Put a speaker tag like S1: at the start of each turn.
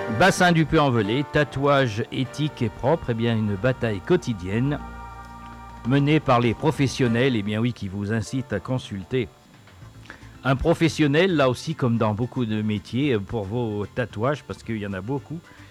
S1: Bassin du Puy-en-Velay, tatouage éthique et propre, eh bien une bataille quotidienne menée par les professionnels, eh bien oui, qui vous incitent à consulter un professionnel, là aussi comme dans beaucoup de métiers, pour vos tatouages, parce qu'il y en a beaucoup.